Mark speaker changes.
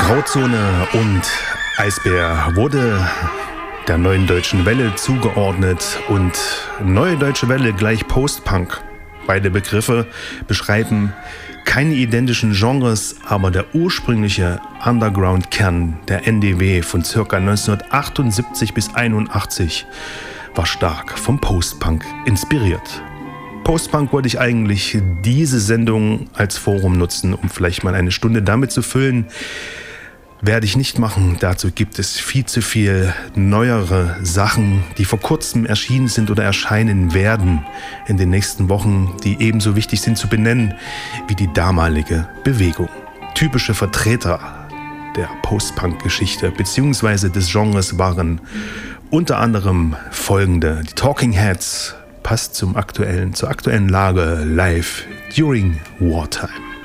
Speaker 1: Grauzone und Eisbär wurde der Neuen Deutschen Welle zugeordnet und Neue Deutsche Welle gleich Post-Punk. Beide Begriffe beschreiben keine identischen Genres, aber der ursprüngliche Underground-Kern der NDW von ca. 1978 bis 1981 war stark vom Post-Punk inspiriert. Post-Punk wollte ich eigentlich diese Sendung als Forum nutzen, um vielleicht mal eine Stunde damit zu füllen. Werde ich nicht machen. Dazu gibt es viel zu viel neuere Sachen, die vor kurzem erschienen sind oder erscheinen werden in den nächsten Wochen, die ebenso wichtig sind zu benennen wie die damalige Bewegung. Typische Vertreter der Post-Punk-Geschichte bzw. des Genres waren unter anderem folgende: Die Talking Heads, passt zur aktuellen Lage, live during wartime.